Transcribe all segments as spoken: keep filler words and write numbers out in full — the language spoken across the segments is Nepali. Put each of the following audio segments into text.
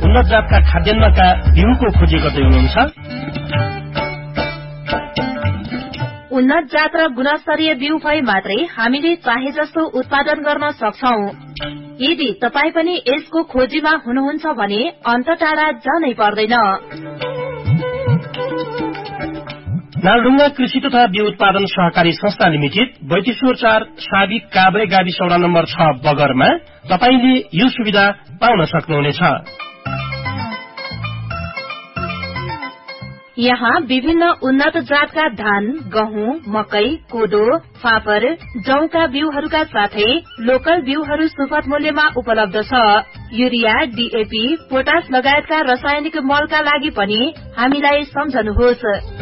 उन्नत जातका खाद्यान्नका बिउको खोजी गर्दै हुनुहुन्छ? उन्नत जात र गुणस्तरीय बिउ भए मात्रै हामीले चाहे जस्तो उत्पादन गर्न सक्छौं। यदि तपाई पनि यसको खोजीमा हुनुहुन्छ भने अन्त टाढा जानै पर्दैन। नालढुङ्गा कृषि तथा बिउ उत्पादन सहकारी संस्था लिमिटेड बैतेश्वर चार साबिक काभ्रे गाविस वडा नम्बर छ बगरमा तपाईले यो सुविधा पाउन सक्नुहुनेछ। यहाँ विभिन्न उन्नत जातका धान, गहुँ, मकै, कोदो, फापर, जौका बिउहरूका साथै लोकल बिउहरू सुपथ मूल्यमा उपलब्ध छ। युरिया, डीएपी, पोटास लगायतका रासायनिक मलका लागि पनि हामीलाई सम्झनुहोस्।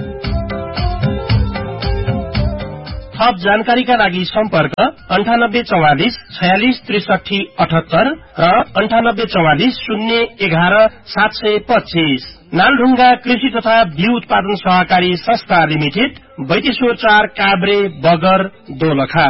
थप जानकारीका लागि सम्पर्क अन्ठानब्बे चौवालिस छयालिस त्रिसठी अठहत्तर र अन्ठानब्बे चौवालिस शून्य एघार सात सय पच्चीस। नालढुङ्गा कृषि तथा बिउ उत्पादन सहकारी संस्था लिमिटेड बैतेश्वर चार काभ्रे बगर दोलखा।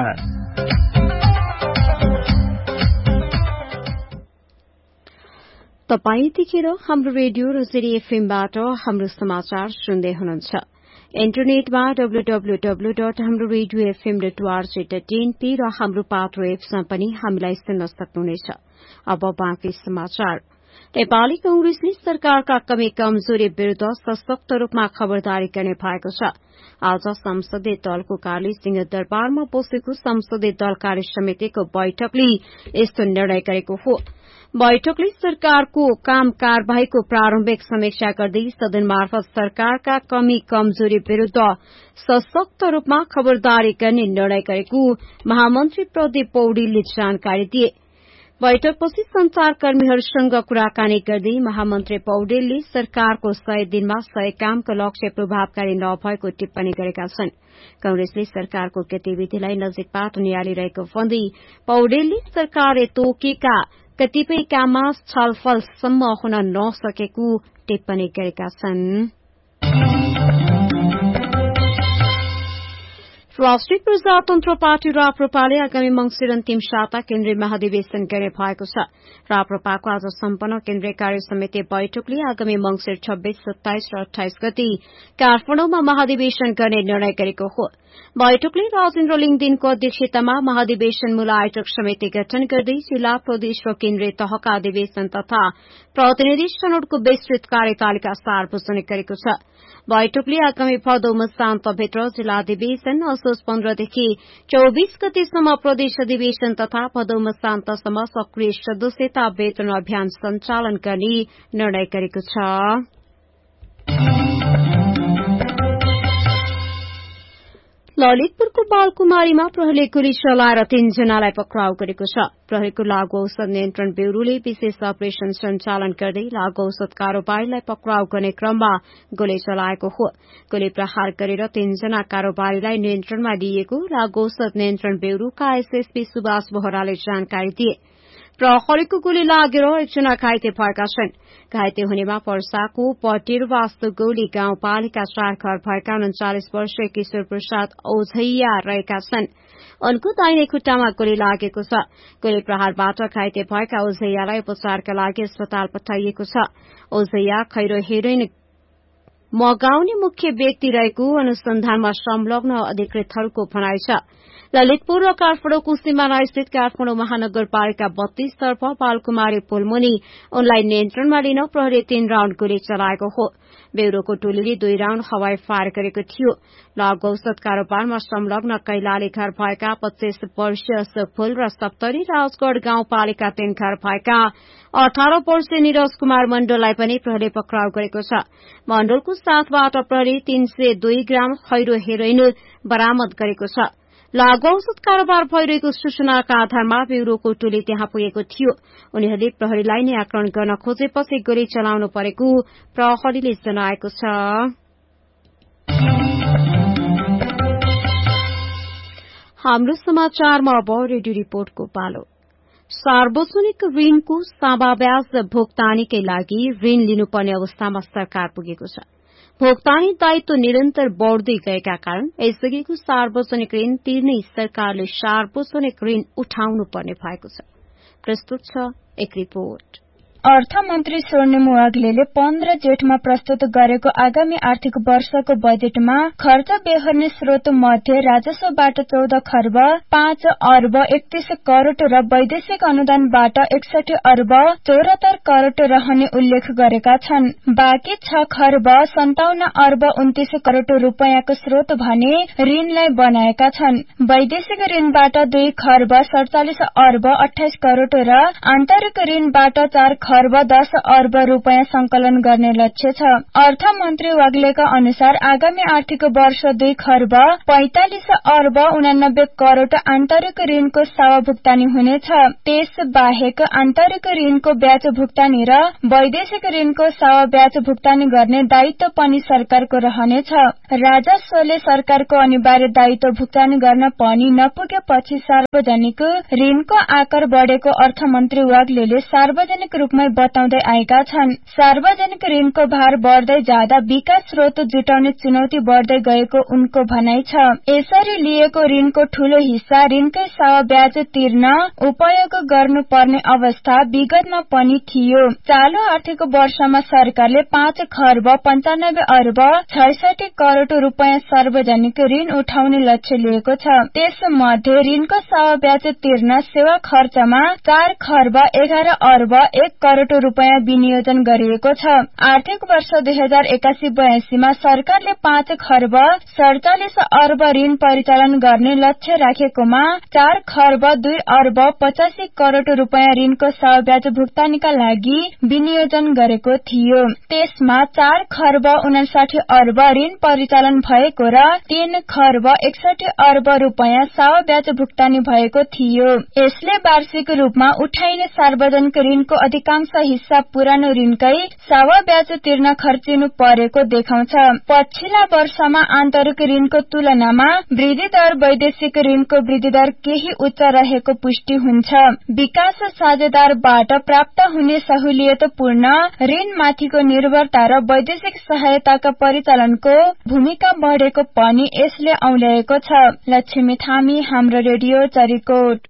तपाई यतिखेर हाम्रो रेडियो र जेरी एफएमबाट हाम्रो समाचार सुन्दै हुनुहुन्छ। इन्टरनेटमा डब्ल्यू डब्ल्यू डब्ल्यू डट हाम्रो radio FM dot ORG dot NP र हाम्रो पाटो एप्समा पनि हामीलाई सुन्न सक्नुहुनेछ। अब बाँकी समाचार। नेपाली कंग्रेसले सरकारका कमी कमजोरी विरूद्ध सशक्त रूपमा खबरदारी गर्ने भएको छ। आज संसदीय दलको कार्यालय सिंहदरबारमा बसेको संसदीय दल कार्य समितिको बैठकले यस्तो निर्णय गरेको हो। बैठकले सरकारको काम कार्यवाहीको प्रारम्भिक समीक्षा गर्दै सदन मार्फत सरकारका कमी कमजोरी विरूद्ध सशक्त रूपमा खबरदारी गर्ने निर्णय गरेको महामन्त्री प्रदीप पौडेलले जानकारी दिए। बैठकपछि संचारकर्मीहरूसँग कुराकानी गर्दै महामन्त्री पौडेलले सरकारको सय दिनमा सय कामको लक्ष्य प्रभावकारी नभएको टिप्पणी गरेका छन्। कंग्रेसले सरकारको गतिविधिलाई नजिकबाट निहालिरहेको भन्दै पौडेलले सरकारले तोकेका कतिपय काममा छलफलसम्म हुन नसकेको टिप्पणी गरेका छन्। राष्ट्रिय प्रजातन्त्र पार्टी राप्रपाले आगामी मंसिर अन्तिम साता केन्द्रीय महाधिवेशन गर्ने भएको छ। राप्रपाको आज सम्पन्न केन्द्रीय कार्य समिति बैठकले आगामी मंसिर छब्बीस, सत्ताइस र अठाइस गते काठमाडौँमा महाधिवेशन गर्ने निर्णय गरेको हो। बैठकले राजेन्द्र लिङदेनको अध्यक्षतामा महाधिवेशनमूलक आयोजक समिति गठन गर्दै जिल्ला, प्रदेश र केन्द्रीय तहका अधिवेशन तथा प्रतिनिधि छनौटको विस्तृत कार्यतालिका सार्वजनिक गरेको छ। बैठकले आगामी भदौ मसान्तभित्र जिल्ला अधिवेशन, असोज पन्ध्रदेखि चौबीस गतेसम्म प्रदेश अधिवेशन तथा भदौ मसान्तसम्म सक्रिय सदस्यता वेतन अभियान सञ्चालन गर्ने निर्णय गरेको छ। ललितपुरको बालकुमारीमा प्रहरीले गोली चलाएर तीनजनालाई पक्राउ गरेको छ। प्रहरीको लागू औषध नियन्त्रण ब्यूरोले विशेष अपरेशन सञ्चालन गर्दै लागू औषध कारोबारीलाई पक्राउ गर्ने क्रममा गोली चलाएको हो। गोली प्रहार गरेर तीनजना कारोबारीलाई नियन्त्रणमा लिएको लागू औषध नियन्त्रण ब्यूरोका एसएसपी सुभाष बोहराले जानकारी दिए। प्रहरीको गोली लागेर एकजना घाइते भएका छन्। घाइते हुनेमा पर्साको पटेर वास्तु गौली गाउँपालिका चार घर भएका उन्चालिस वर्षीय किशोर प्रसाद औझैया रहेका छन्। उनको दाहिने खुट्टामा गोली लागेको छ। गोली प्रहारबाट घाइते भएका औझैयालाई उपचारका लागि अस्पताल पठाइएको छ। औझैया खैरो हेरोइन मगाउने मुख्य व्यक्ति रहेको अनुसन्धानमा संलग्न अधिकृतहरूको भनाइ छ। ललितपुर र काठमाडौँको सिमाना स्थित काठमाडौँ महानगरपालिका बत्तीस तर्फ बालकुमारी पुलमुनि उनलाई नियन्त्रणमा लिन प्रहरीले तीन राउण्ड गोली चलाएको हो। ब्यूरोको टोलीले दुई राउण्ड हवाई फायर गरेको थियो। लागू औषध कारोबारमा संलग्न कैलाली घर भएका पच्चीस वर्षीय सुफुल र सप्तरी राजगढ़ गाउँपालिका तीन घर भएका अठार वर्षीय निरज कुमार मण्डललाई पनि प्रहरीले पक्राउ गरेको छ। मण्डलको साथबाट प्रहरीले तीन सय दुई ग्राम खैरो हेरोइन बरामद गरेको छ। लागू औषध कारोबार भइरहेको सूचनाका आधारमा ब्यूरोको टोली त्यहाँ पुगेको थियो। उनीहरूले प्रहरीलाई नै आक्रमण गर्न खोजेपछि गोली चलाउनु परेको प्रहरीले जनाएको छ। हाम्रो समाचारमा अब रेडियो रिपोर्टको पालो। सार्वजनिक ऋणको सावा ब्याज भुक्तानीकै लागि ऋण लिनुपर्ने अवस्थामा सरकार पुगेको छ। भुक्तानी दायित्व निरन्तर बढ़दै गएका कारण यसअघिको सार्वजनिक ऋण तिर्नै सरकारले सार्वजनिक ऋण उठाउनु पर्ने भएको छ। प्रस्तुत छ एक रिपोर्ट। अर्थमन्त्री स्वर्णिम वाग्लेले पन्ध्र जेठमा प्रस्तुत गरेको आगामी आर्थिक वर्षको बजेटमा खर्च बेहोर्ने स्रोत मध्ये राजस्वबाट चौध खर्ब पाँच अर्ब एकतीस करोड़ र वैदेशिक अनुदानबाट एकसठी अर्ब चौरात्तर करोड़ रहने उल्लेख गरेका छन्। बाँकी छ खर्ब सन्ताउन्न अर्ब उन्तीस करोड़ रूपियाँको स्रोत भने ऋणलाई बनाएका छन्। वैदेशिक ऋणबाट दुई खर्ब सड़चालिस अर्ब अठाइस करोड़ र आन्तरिक ऋणबाट चार खर्ब दस अर्ब रूपियाँ संकलन गर्ने लक्ष्य छ। अर्थमन्त्री वाग्लेका अनुसार आगामी आर्थिक वर्ष दुई खर्ब पैंतालिस अर्ब उनानब्बे करोड़ आन्तरिक ऋणको सावा भुक्तानी हुनेछ। त्यस बाहेक आन्तरिक ऋणको ब्याज भुक्तानी र वैदेशिक ऋणको सावा ब्याज भुक्तानी गर्ने दायित्व पनि सरकारको रहनेछ। राजस्वले सरकारको अनिवार्य दायित्व भुक्तानी गर्न पनि नपुगेपछि सार्वजनिक ऋणको आकार बढेको अर्थमन्त्री वाग्लेले सार्वजनिक रूपमै बताउँदै आएका छन्। सार्वजनिक ऋणको भार बढ्दै जाँदा विकास स्रोत जुटाउने चुनौती बढ्दै गएको उनको भनाइ छ। यसरी लिएको ऋणको ठूलो हिस्सा ऋणकै सावा ब्याज तिर्न उपयोग गर्नुपर्ने अवस्था विगतमा पनि थियो। चालू आर्थिक वर्षमा सरकारले पाँच खर्ब पञ्चानब्बे अर्ब छैसठी करोड़ रूपियाँ सार्वजनिक ऋण उठाउने लक्ष्य लिएको छ। त्यसमध्ये ऋणको सावा ब्याज तिर्न सेवा खर्चमा चार खर्ब एघार अर्ब एक करोड़ रूपियाँ विनियोजन गरिएको छ। आर्थिक वर्ष दुई हजार एकासी बयासीमा सरकारले पाँच खर्ब सड़चालिस अर्ब ऋण परिचालन गर्ने लक्ष्य राखेकोमा चार खर्ब दुई अर्ब पचासी करोड़ रूपियाँ ऋणको सावा ब्याज भुक्तानीका लागि विनियोजन गरेको थियो। त्यसमा चार खर्ब उनासाठी अर्ब ऋण परिचालन भएको र तीन खर्ब एकसठी अर्ब रूपियाँ सावा ब्याज भुक्तानी भएको थियो। यसले वार्षिक रूपमा उठाइने सार्वजनिक ऋणको अधिकांश हिस्सा पुरानो ऋणकै सावा ब्याज तिर्न खर्चिनु परेको देखाउँछ। पछिल्ला वर्षमा आन्तरिक ऋणको तुलनामा वृद्धि दर वैदेशिक ऋणको वृद्धि दर केही उच्च रहेको पुष्टि हुन्छ। विकास साझेदारबाट प्राप्त हुने सहुलियतपूर्ण ऋणमाथिको निर्भरता र वैदेशिक सहायताका परिचालनको भूमिका बढेको पनि यसले औल्याएको छ। लक्ष्मी थामी, हाम्रो रेडियो चरीकोट।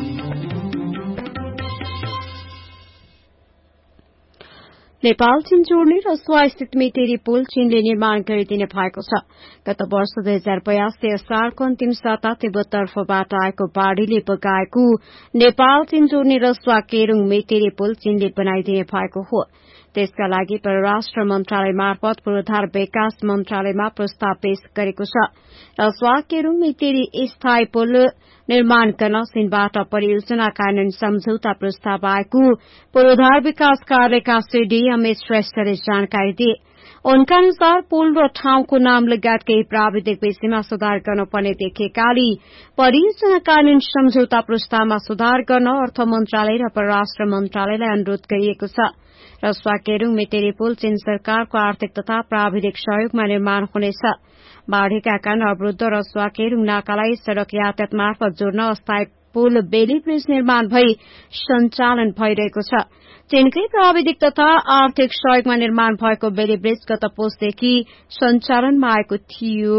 नेपाल चीन जोड्ने रसुवा स्थित मेटेरी पुल चीनले निर्माण गरिदिने भएको छ। गत वर्ष दुई हजार बयासी असारको अन्तिम साता तिब्बततर्फबाट आएको बाढ़ीले बगाएको नेपाल चीन जोड्ने रसुवा केरूङ मेटेरी पुल चीनले बनाइदिने भएको हो। त्यसका लागि परराष्ट्र मन्त्रालय मार्फत पूर्वाधार विकास मन्त्रालयमा प्रस्ताव पेश गरेको छ। रसुवा केरूङ मेटेरी स्थायी पुल निर्माण गर्न चीनबाट परियोजना कार्यान्वयन सम्झौता प्रस्ताव आएको पूर्वाधार विकास कार्यालयका सीडी अमित श्रेष्ठले जानकारी दिए। उनका अनुसार पुल र ठाउँको नाम लगायत केही प्राविधिक विषयमा सुधार गर्नुपर्ने देखिएकाले परियोजना कार्यान्वयन सम्झौता प्रस्तावमा सुधार गर्न अर्थ मन्त्रालय र परराष्ट्र मन्त्रालयलाई अनुरोध गरिएको छ। रसुवा केरूङ मेटेरी पुल चीन सरकारको आर्थिक तथा प्राविधिक सहयोगमा निर्माण हुनेछ। बाढ़ीका कारण अवरूद्ध रसुवा केरूङ नाकालाई सड़क यातायात मार्फत जोड्न अस्थायी पुल बेली ब्रिज निर्माण भई सञ्चालन भइरहेको छ। चीनकै प्राविधिक तथा आर्थिक सहयोगमा निर्माण भएको बेली ब्रिज गत पुसदेखि सञ्चालनमा आएको थियो।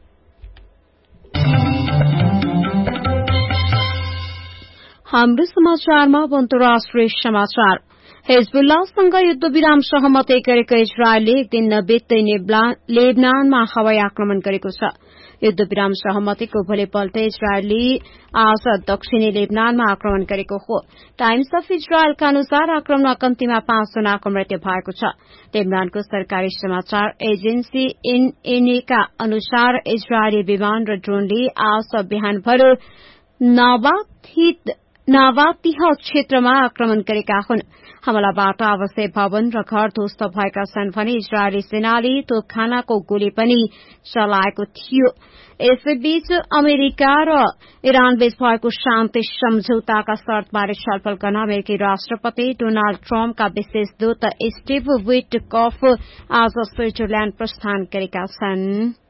हाम्रो समाचारमा अन्तर्राष्ट्रिय समाचार। हिजबुल्लाहसँग युद्धविराम सहमति गरेको इजरायलले एक दिन नबित्दै लेबनानमा हवाई आक्रमण गरेको छ। युद्धविराम सहमतिको भोलिपल्ट इजरायलले आज दक्षिणी लेबनानमा आक्रमण गरेको हो। टाइम्स अफ इजरायलका अनुसार आक्रमणमा कम्तीमा पाँचजनाको मृत्यु भएको छ। लेबनानको सरकारी समाचार एजेन्सी एनएनएका अनुसार इजरायली विमान र ड्रोनले आज बिहानभर नावातिह क्षेत्रमा आक्रमण गरेका हुन्। हमलाबाट आवासीय भवन र घर ध्वस्त भएका छन् भने इजरायली सेनाले तोपखानाको गोली पनि चलाएको थियो। यसैबीच अमेरिका र इरानबीच भएको शान्ति सम्झौताका शर्तबारे छलफल गर्न अमेरिकी राष्ट्रपति डोनाल्ड ट्रम्पका विशेष दूत स्टिभ विटकफ आज स्विजरल्याण्ड प्रस्थान गरेका छन्।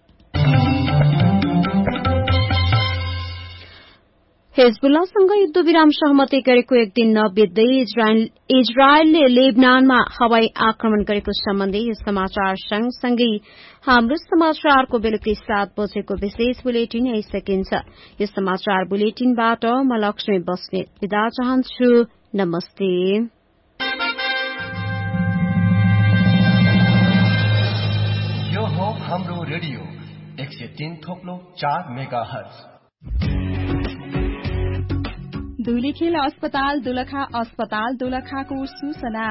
हिजबुल्लाहसँग युद्धविराम सहमति गरेको एक दिन नबित्दै इजरायलले लेबनानमा हवाई आक्रमण गरेको सम्बन्धी यो समाचार सँगसँगै हाम्रो समाचारको बेलुकी सात बजेको विशेष बुलेटिन यही सकिन्छ। यो समाचार बुलेटिनबाट म लक्ष्मी बस्नेत बिदा चाहन्छु। नमस्ते। रेडियो एक सय तीन थोप्लो चार मेगा हर्ज। धुलीखेल अस्पताल दोलखा अस्पताल दोलखाको सूचना।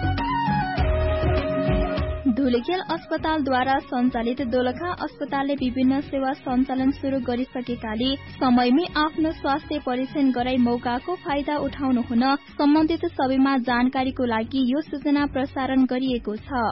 धुलीखेल अस्पतालद्वारा सञ्चालित दोलखा अस्पतालले विभिन्न सेवा सञ्चालन शुरू गरिसकेकाले समयमै आफ्नो स्वास्थ्य परीक्षण गराई मौकाको फाइदा उठाउनु हुन सम्बन्धित सबैमा जानकारीको लागि यो सूचना प्रसारण गरिएको छ।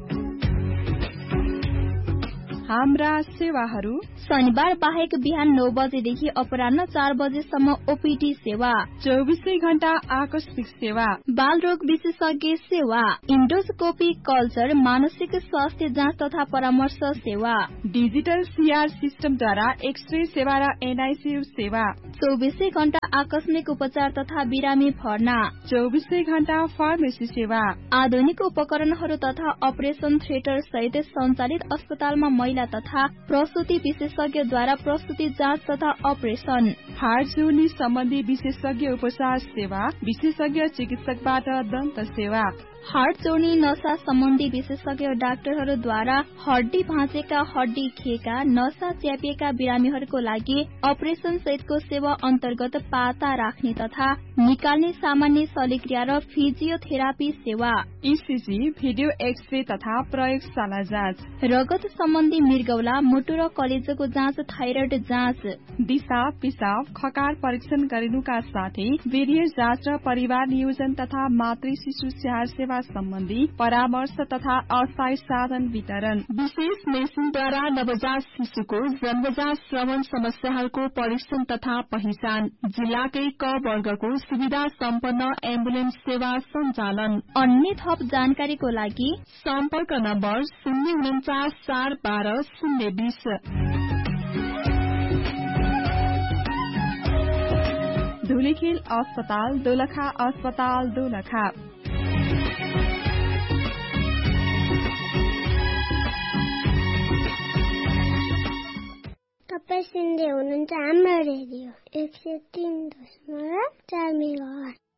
हाम्रा सेवाहरू शनिबार बाहेक बिहान नौ बजेदेखि अपराह्न चार बजेसम्म ओपीडी सेवा, चौबीसै घण्टा आकस्मिक सेवा, बाल रोग विशेषज्ञ सेवा, इन्डोस्कोपी कल्चर, मानसिक स्वास्थ्य जाँच तथा परामर्श सेवा, डिजिटल सीआर सिस्टमद्वारा एक्सरे सेवा र एनआईसीयू सेवा, चौबीसै घण्टा आकस्मिक उपचार तथा बिरामी भर्ना, चौबीसै घण्टा फार्मेसी सेवा, आधुनिक उपकरणहरू तथा अपरेशन थिएटर सहित सञ्चालित अस्पतालमा महिला तथा प्रसूति विशेषज्ञद्वारा प्रसूति जाँच तथा अपरेशन, हार्ट जोर्नी सम्बन्धी विशेषज्ञ उपचार सेवा, विशेषज्ञ चिकित्सकबाट दन्त सेवा, हार्ट जोर्नी नसा सम्बन्धी विशेषज्ञ डाक्टरहरूद्वारा हड्डी भाँचेका, हड्डी खिएका, नसा च्यापिएका बिरामीहरूको लागि अपरेशन सहितको सेवा अन्तर्गत पाता राख्ने तथा निकाल्ने सामान्य शल्यक्रिया र फिजियोथेरापी सेवा, ईसीजी, भिडियो एक्सरे तथा प्रयोगशाला जाँच, रगत सम्बन्धी मृगौला, मुटु र कलेजोको जाँच, थाइरोइड जाँच, दिशा पिसाब खकार परीक्षण गरिनुका साथै वीर्य जाँच र परिवार नियोजन तथा मातृ शिशु स्याहार सेवा सम्बन्धी परामर्श तथा अस्थायी साधन वितरण, विशेष मेसिनद्वारा नवजात शिशुको जन्मजात श्रवण समस्याहरूको परीक्षण तथा पहिचान, जिल्लाकै क वर्गको सुविधा सम्पन्न एम्बुलेन्स सेवा सञ्चालन। अन्य थप जानकारीको लागि सम्पर्क नम्बर शून्य उन्चास चार बाह्र शून्य बीस। धुलीखेल अस्पताल दोलखा अस्पताल दोलखा। तपाईँ सुन्दै हुनुहुन्छ हाम्रो रेडियो एक सय तीन दशमलव चार मेगा हर्ज।